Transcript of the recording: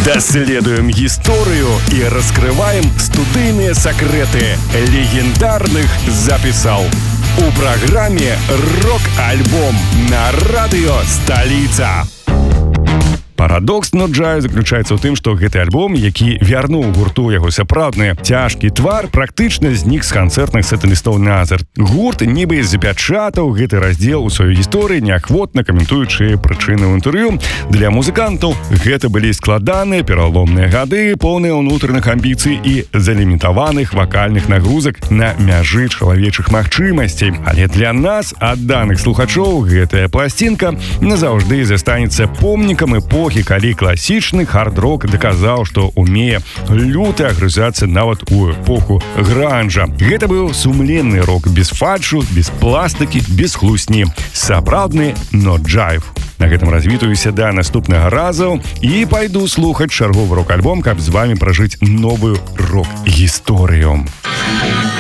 Даследуем гісторыю і раскрываем студыйныя сакрэты легендарных запісаў. У праграме «Рок-альбом» на радыё «Сталіца». Парадокс «Not Jive» заключаецца ў тым, што гэты альбом, які вярнуў гурту яго сапраўдны цяжкі твар, практычна знік з канцэртных сет-лістоў назад. Гурт нібы запячатаў гэты раздзел у сваёй гісторыі, неахвотна каментуючы прычыны ў інтэрв'ю. Для музыкантаў гэта былі складаныя, пераломныя гады, поўныя ўнутраных амбіцый і залімітаваных вакальных нагрузак на мяжы чалавечых магчымасцей. Але для нас, адданых слухачоў, гэтая пласцінка назаўжды застанецца помнікам эпохі, калі класічны хард-рок даказаў, што умее люта агрызацца нават у эпоху гранжа. Гэта быў сумленны рок без фальшу, без пластыкі, без хлусні. Сапраўдны «Not Jive». На гэтым развітаюся да наступнага разу і пайду слухаць чарговы рок-альбом, каб з вамі пражыць новую рок-гісторыю.